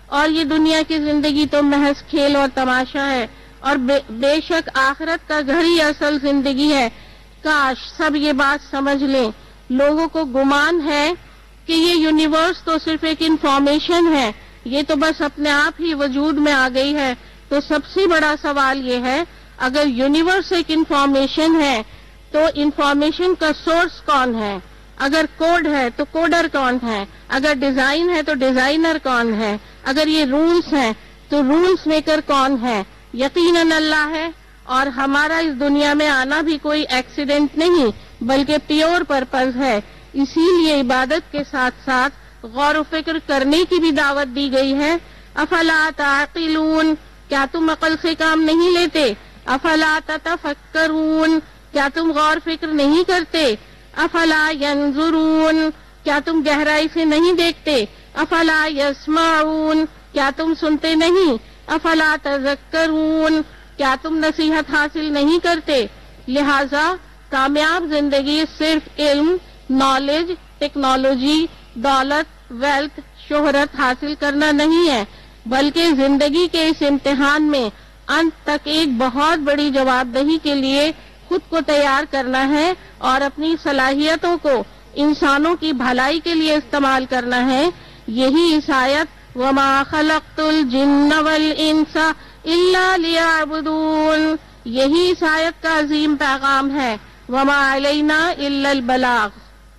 اور یہ دنیا کی زندگی تو محض کھیل اور تماشا ہے، اور بے شک آخرت کا گھر ہی اصل زندگی ہے۔ کاش سب یہ بات سمجھ لیں۔ لوگوں کو گمان ہے کہ یہ یونیورس تو صرف ایک انفارمیشن ہے، یہ تو بس اپنے آپ ہی وجود میں آ گئی ہے۔ تو سب سے بڑا سوال یہ ہے، اگر یونیورس ایک انفارمیشن ہے تو انفارمیشن کا سورس کون ہے؟ اگر کوڈ ہے تو کوڈر کون ہے؟ اگر ڈیزائن ہے تو ڈیزائنر کون ہے؟ اگر یہ رولز ہیں تو رولز میکر کون ہے؟ یقیناً اللہ ہے، اور ہمارا اس دنیا میں آنا بھی کوئی ایکسیڈنٹ نہیں بلکہ پیور پرپز ہے۔ اسی لیے عبادت کے ساتھ ساتھ غور و فکر کرنے کی بھی دعوت دی گئی ہے۔ افلا تعقلون، کیا تم عقل سے کام نہیں لیتے؟ افلا تتفکرون، کیا تم غور فکر نہیں کرتے؟ افلا ینظرون، کیا تم گہرائی سے نہیں دیکھتے؟ افلا یسمعون، کیا تم سنتے نہیں؟ افلا تذکرون، کیا تم نصیحت حاصل نہیں کرتے؟ لہذا کامیاب زندگی صرف علم، نالج، ٹیکنالوجی، دولت، ویلتھ، شہرت حاصل کرنا نہیں ہے، بلکہ زندگی کے اس امتحان میں انت تک ایک بہت بڑی جواب دہی کے لیے خود کو تیار کرنا ہے اور اپنی صلاحیتوں کو انسانوں کی بھلائی کے لیے استعمال کرنا ہے۔ یہی اس آیت وَمَا خَلَقْتُ الْجِنَّ وَالْإِنسَ إِلَّا لِيَعْبُدُونَ، یہی اس آیت کا عظیم پیغام ہے۔ وَمَا عَلَيْنَا إِلَّا الْبَلَاغُ۔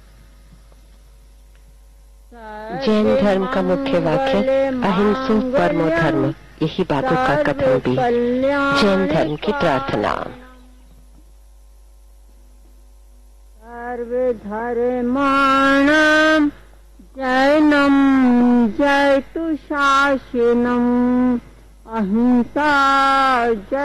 جین دھرم کا مکھیہ واقعہ اہمسو پرمو دھرم، یہی باتوں کا کتھن بھی جین دھرم کی پرارتھنا۔ سروے دھرمانم جینم جیتو شاشنم اہمسا